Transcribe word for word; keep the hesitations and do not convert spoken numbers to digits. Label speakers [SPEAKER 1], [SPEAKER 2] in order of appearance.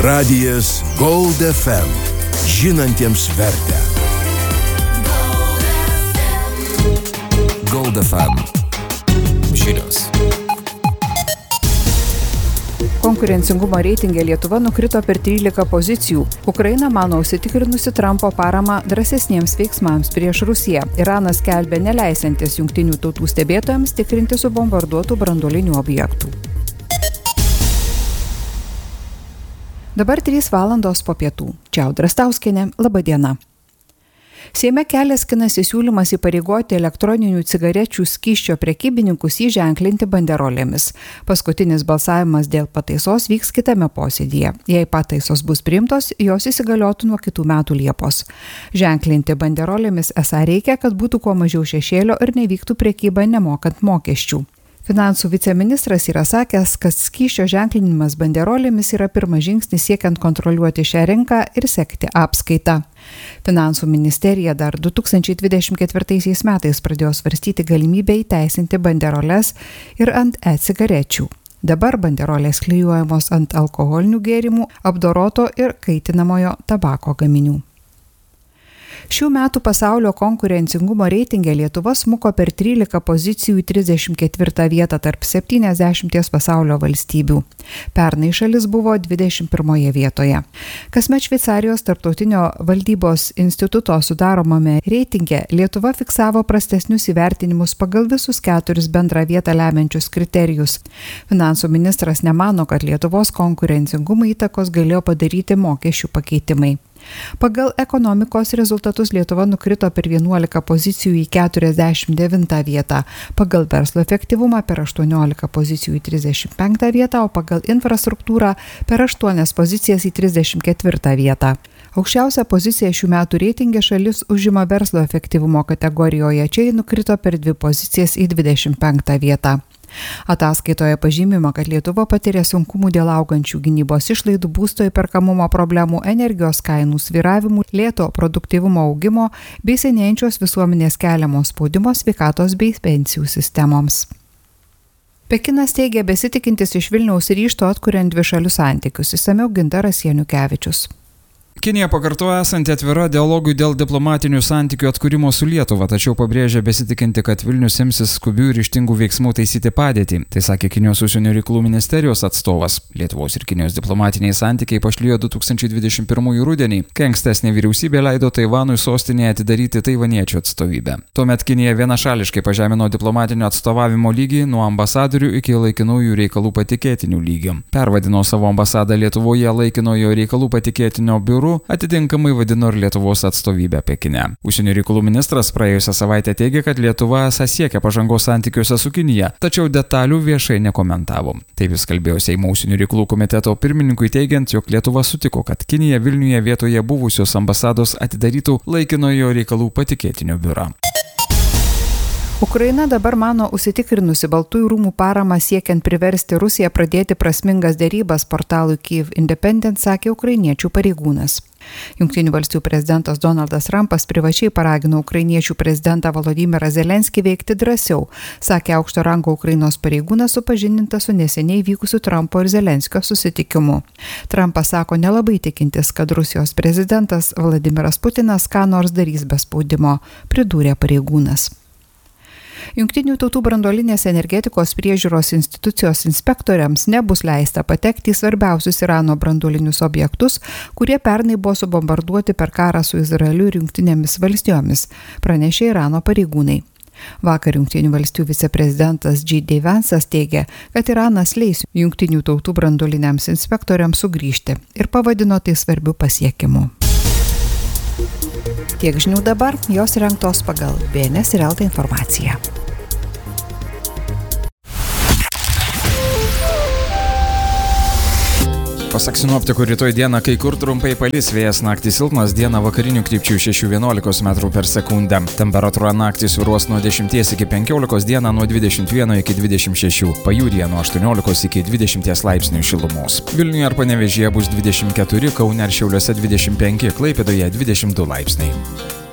[SPEAKER 1] Radijas Gold F M. Žinantiems vertę. Gold F M. Žinios.
[SPEAKER 2] Konkurencingumo reitinge Lietuva nukrito per trylika pozicijų. Ukraina mano užsitikrinusi Trumpo paramą drąsesniems veiksmams prieš Rusiją. Iranas skelbia neleisiantis jungtinių tautų stebėtojams tikrinti subombarduotų branduolinių objektų. Dabar trys valandos po pietų. Čia Audra Stauskienė, laba diena. Seime kelias skinasi siūlymas įpareigoti elektroninių cigarečių skysčio prekybininkus įženklinti banderolėmis. Paskutinis balsavimas dėl pataisos vyks kitame posėdyje. Jei pataisos bus priimtos, jos įsigaliotų nuo kitų metų Liepos. Ženklinti banderolėmis esą reikia, kad būtų kuo mažiau šešėlio ir nevyktų prekyba nemokant mokesčių. Finansų viceministras yra sakęs, kad skysčio ženklinimas banderolėmis yra pirmas žingsnis siekiant kontroliuoti šią rinką ir sekti apskaitą. Finansų ministerija dar du tūkstančiai dvidešimt ketvirtaisiais metais pradėjo svarstyti galimybę įteisinti banderoles ir ant e-cigarečių. Dabar banderolės klijuojamos ant alkoholinių gėrimų, apdoroto ir kaitinamojo tabako gaminių. Šių metų pasaulio konkurencingumo reitinge Lietuva smuko per trylika pozicijų į trisdešimt ketvirtą vietą tarp septyniasdešimties pasaulio valstybių. Pernai šalis buvo dvidešimt pirmoje vietoje. Kasmet Šveicarijos tarptautinio valdybos instituto sudaromame reitinge Lietuva fiksavo prastesnius įvertinimus pagal visus keturis bendrą vietą lemiančius kriterijus. Finansų ministras nemano, kad Lietuvos konkurencingumui įtakos galėjo padaryti mokesčių pakeitimai. Pagal ekonomikos rezultatus Lietuva nukrito per vienuolika pozicijų į keturiasdešimt devintą vietą, pagal verslo efektyvumą per aštuoniolika pozicijų į trisdešimt penktą vietą, o pagal infrastruktūrą per aštuonias pozicijas į trisdešimt ketvirtą vietą. Aukščiausią poziciją šių metų reitinge šalis užima verslo efektyvumo kategorijoje, čia ji nukrito per dvi pozicijas į dvidešimt penktą vietą. Ataskaitoje pažymima, kad Lietuva patiria sunkumų dėl augančių gynybos išlaidų, būsto įperkamumo problemų, energijos kainų svyravimų, lėto produktyvumo augimo bei senėjančios visuomenės keliamo spaudimo sveikatos bei pensijų sistemoms. Pekinas teigia besitikintis iš Vilniaus ryžto atkuriant dvišalius santykius, išsamiau Gintaras Janukevičius.
[SPEAKER 3] Kinija pakartoja esanti atvira dialogui dėl diplomatinių santykių atkūrimo su Lietuva, tačiau pabrėžia besitikinti, kad Vilnius imsis skubių ir ryžtingų veiksmų taisyti padėtį. Tai sakė Kinijos užsienio reikalų ministerijos atstovas. Lietuvos ir Kinijos diplomatiniai santykiai pašlijo du tūkstančiai dvidešimt pirmųjų rudenį, kai ankstesnė vyriausybė leido Taivanui sostinėje atidaryti taivaniečių atstovybę. Tuomet Kinija vienašališkai pažemino diplomatinio atstovavimo lygį nuo ambasadorių iki laikinųjų reikalų patikėtinių lygio. Pervadino savo ambasadą Lietuvoje laikinojo reikalų patikėtinio biuru, atitinkamai vadino ir Lietuvos atstovybę Pekine. Užsienio reikalų ministras praėjusią savaitę teigė, kad Lietuva esą siekia pažangos santykiuose su Kinija, tačiau detalių viešai nekomentavo. Taip jis kalbėjo Seimo užsienio reikalų komiteto pirmininkui teigiant, jog Lietuva sutiko, kad Kinija Vilniuje vietoje buvusios ambasados atidarytų laikinojo reikalų patikėtinio biurą.
[SPEAKER 2] Ukraina dabar mano užsitikrinusi Baltųjų rūmų paramą siekiant priversti Rusiją pradėti prasmingas derybas, portalui Kyiv Independent sakė ukrainiečių pareigūnas. Jungtinių valstijų prezidentas Donaldas Trumpas privačiai paragino ukrainiečių prezidentą Volodymyrą Zelenskį veikti drąsiau, sakė aukšto rango Ukrainos pareigūnas supažindintas su neseniai vykusiu Trumpo ir Zelenskio susitikimu. Trumpas sako nelabai tikintis, kad Rusijos prezidentas Vladimiras Putinas ką nors darys be spaudimo, pridūrė pareigūnas. Jungtinių tautų branduolinės energetikos priežiūros institucijos inspektoriams nebus leista patekti į svarbiausius Irano branduolinius objektus, kurie pernai buvo subombarduoti per karą su Izraeliu ir Jungtinėmis valstijomis, pranešė Irano pareigūnai. Vakar Jungtinių valstijų viceprezidentas J D Vance'as teigė, kad Iranas leis Jungtinių tautų branduoliniams inspektoriams sugrįžti ir pavadino tai svarbiu pasiekimu. Tiek žinių dabar, jos rengtos pagal B N S ir L T informaciją.
[SPEAKER 3] Pasak sinoptikų, rytoj dieną kai kur trumpai palis, vėjas naktį silpnas, dieną vakarinių krypčių šeši vienuolika metrų per sekundę. Temperatūra naktį svyruos nuo dešimties iki penkiolikos, dieną nuo dvidešimt vieno iki dvidešimt šešių, pajūryje nuo aštuoniolikos iki dvidešimties laipsnių šilumos. Vilniuje ar Panevėžyje bus dvidešimt keturi, Kaune ir Šiauliuose dvidešimt penki, Klaipėdoje dvidešimt du laipsniai.